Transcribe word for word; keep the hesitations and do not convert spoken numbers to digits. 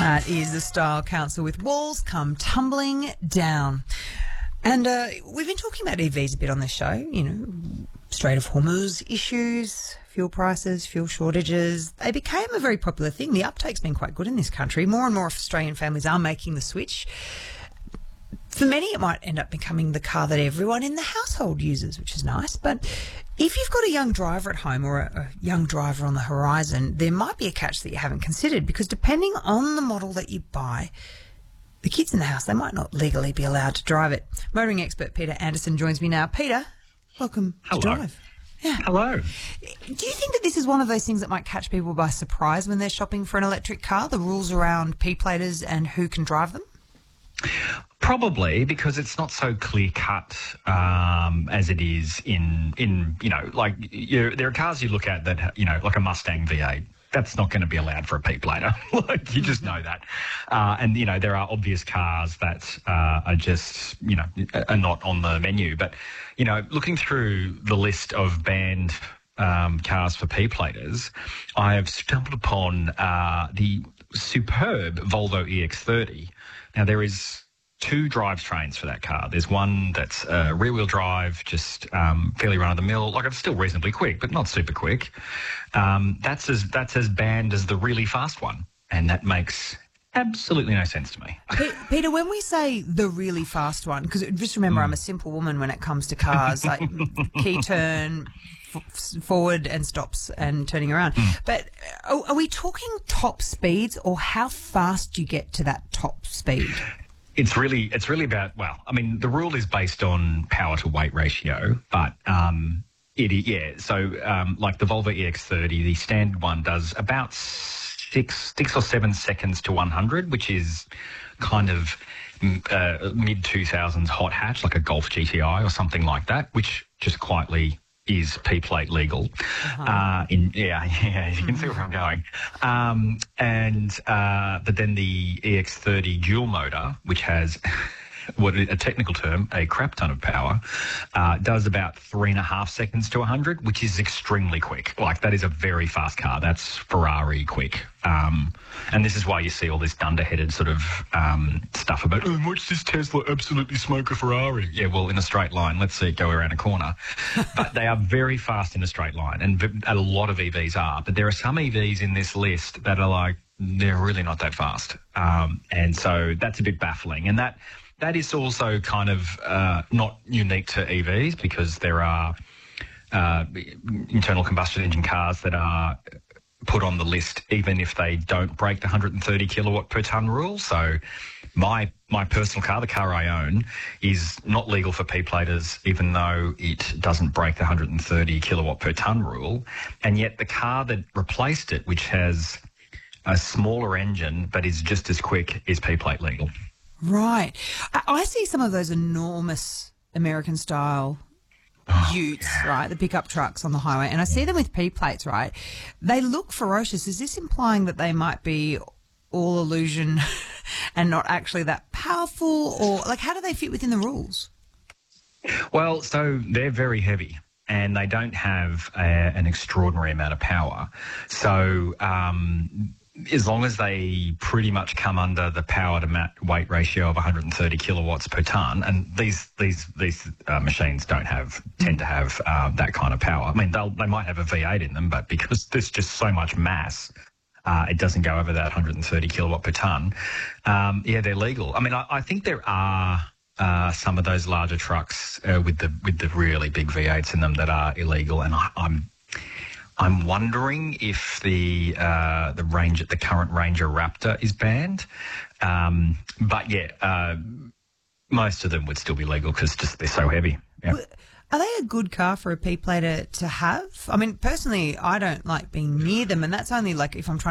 That is the Style Council with Walls Come Tumbling Down. And uh, we've been talking about E Vs a bit on this show, you know, Strait of Hormuz issues, fuel prices, fuel shortages. They became a very popular thing. The uptake's been quite good in this country. More and more Australian families are making the switch. For many, it might end up becoming the car that everyone in the household uses, which is nice. But if you've got a young driver at home or a, a young driver on the horizon, there might be a catch that you haven't considered, because depending on the model that you buy, the kids in the house, they might not legally be allowed to drive it. Motoring expert Peter Anderson joins me now. Peter, welcome Hello. to Drive. Yeah. Hello. Do you think that this is one of those things that might catch people by surprise when they're shopping for an electric car, the rules around P-platers and who can drive them? Probably, because it's not so clear cut um, as it is in, in you know, like you, there are cars you look at that, you know, like a Mustang V eight. That's not going to be allowed for a P-plater. Like, you just know that. Uh, and, you know, there are obvious cars that uh, are just, you know, are not on the menu. But, you know, looking through the list of banned um, cars for P-platers, I have stumbled upon uh, the superb Volvo E X thirty. Now, there is two drivetrains for that car. There's one that's uh, rear-wheel drive, just um, fairly run-of-the-mill. Like, it's still reasonably quick, but not super quick. Um, that's as that's as banned as the really fast one, and that makes absolutely no sense to me. Peter, when we say the really fast one, because just remember, mm. I'm a simple woman when it comes to cars, like key turn, f- forward and stops and turning around. Mm. But are, are we talking top speeds, or how fast do you get to that top speed? It's really, it's really about, well, I mean, the rule is based on power to weight ratio, but um, it, yeah, so um, like the Volvo E X thirty, the standard one does about six, six or seven seconds to one hundred, which is kind of uh, mid two thousands hot hatch, like a Golf G T I or something like that, which just quietly is P-plate legal. Uh-huh. Uh, in yeah, yeah, you can see where I'm going. Um, and uh, but then the E X thirty dual motor, which has what a technical term, a crap ton of power, uh, does about three and a half seconds to one hundred, which is extremely quick. Like, that is a very fast car. That's Ferrari quick. Um, and this is why you see all this dunderheaded sort of um, stuff about, oh, watch this Tesla absolutely smoke a Ferrari. Yeah, well, in a straight line, let's see it go around a corner. But they are very fast in a straight line, and a lot of E Vs are. But there are some E Vs in this list that are like, they're really not that fast. Um, and so that's a bit baffling. And that that is also kind of uh, not unique to E Vs, because there are uh, internal combustion engine cars that are put on the list even if they don't break the one hundred thirty kilowatt per tonne rule. So my my personal car, the car I own, is not legal for P-platers, even though it doesn't break the one hundred thirty kilowatt per tonne rule. And yet the car that replaced it, which has a smaller engine but is just as quick, is P-plate legal. Right. I, I see some of those enormous American-style oh, utes, yeah. right, the pickup trucks on the highway, and I see them with P-plates, right? They look ferocious. Is this implying that they might be all illusion and not actually that powerful? Or, like, how do they fit within the rules? Well, so they're very heavy, and they don't have a, an extraordinary amount of power. So um, as long as they pretty much come under the power to weight ratio of one hundred thirty kilowatts per tonne, and these these these uh, machines don't have tend to have uh, that kind of power. I mean, they'll, they might have a V eight in them, but because there's just so much mass, uh, it doesn't go over that one hundred thirty kilowatt per tonne. Um, yeah, they're legal. I mean, I, I think there are Uh, some of those larger trucks uh, with the with the really big V eights in them that are illegal, and I, I'm I'm wondering if the uh, the range the current Ranger Raptor is banned. Um, but yeah, uh, most of them would still be legal because just they're so heavy. Yeah. Are they a good car for a P-plater to have? I mean, personally, I don't like being near them, and that's only like if I'm trying